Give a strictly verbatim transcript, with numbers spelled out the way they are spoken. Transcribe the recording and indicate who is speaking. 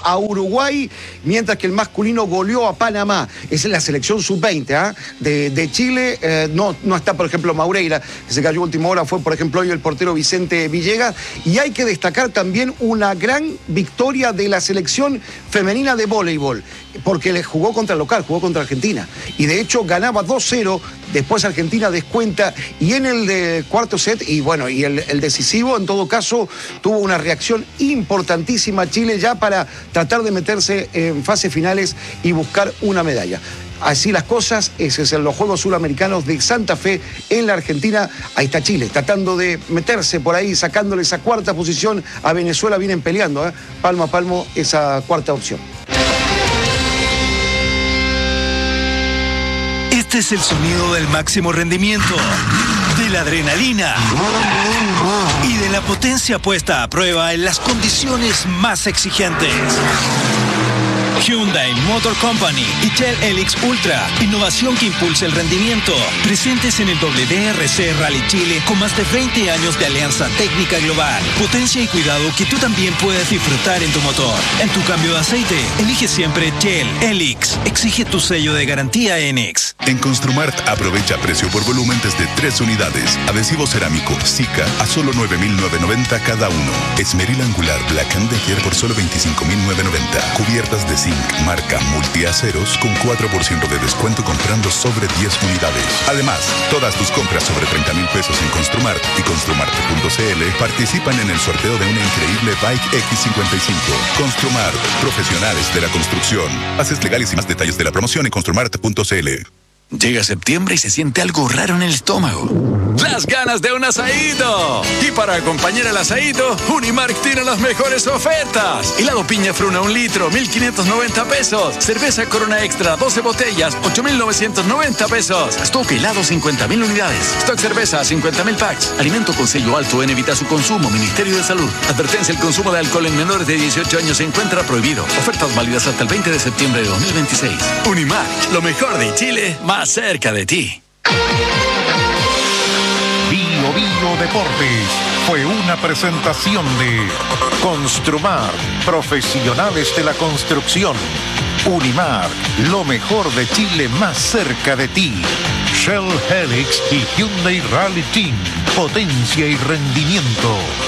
Speaker 1: a Uruguay, mientras que el masculino goleó a Panamá. Esa es la selección sub veinte ¿eh? de, de Chile. Eh, no, no está, por ejemplo, Maureira, que se cayó a última hora, fue, por ejemplo, hoy el portero Vicente Villegas. Y hay que destacar también una gran victoria de la selección femenina de voleibol, porque le jugó contra el local, jugó contra Argentina. Y de hecho ganaba dos cero, después Argentina descuenta, y en el de cuarto set, y bueno, y el, el decisivo, en todo caso, tuvo una reacción importantísima Chile ya para tratar de meterse en fases finales y buscar una medalla. Así las cosas, ese es en los Juegos Suramericanos de Santa Fe en la Argentina. Ahí está Chile, tratando de meterse por ahí, sacándole esa cuarta posición a Venezuela. Vienen peleando, ¿eh? palmo a palmo, esa cuarta opción.
Speaker 2: Este es el sonido del máximo rendimiento, de la adrenalina y de la potencia puesta a prueba en las condiciones más exigentes. Hyundai Motor Company y Shell Helix Ultra, innovación que impulsa el rendimiento. Presentes en el W D R C Rally Chile con más de veinte años de alianza técnica global. Potencia y cuidado que tú también puedes disfrutar en tu motor. En tu cambio de aceite, elige siempre Shell Helix. Exige tu sello de garantía Enix.
Speaker 3: En Construmart aprovecha precio por volumen desde tres unidades. Adhesivo cerámico Sika a solo nueve mil novecientos noventa cada uno. Esmeril angular Black and Decker por solo veinticinco mil novecientos noventa. Cubiertas de zinc marca multiaceros con cuatro por ciento de descuento comprando sobre diez unidades. Además, todas tus compras sobre treinta mil pesos en Construmart y construmart punto c l participan en el sorteo de una increíble Bike X cincuenta y cinco. Construmart, profesionales de la construcción. Bases legales y más detalles de la promoción en construmart punto c l.
Speaker 4: Llega septiembre y se siente algo raro en el estómago. ¡Las ganas de un asaído! Y para acompañar el asaído, Unimark tiene las mejores ofertas. Helado piña fruna un litro, mil quinientos noventa pesos. Cerveza Corona Extra, doce botellas, ocho mil novecientos noventa pesos. Stock helado, cincuenta mil unidades. Stock cerveza, cincuenta mil packs. Alimento con sello alto en evita su consumo. Ministerio de Salud. Advertencia, el consumo de alcohol en menores de dieciocho años se encuentra prohibido. Ofertas válidas hasta el veinte de septiembre de dos mil veintiséis. Unimark, lo mejor de Chile, más cerca de ti.
Speaker 5: Bio Bio Deportes fue una presentación de Construmar, profesionales de la construcción. Unimar, lo mejor de Chile más cerca de ti. Shell Helix y Hyundai Rally Team, potencia y rendimiento.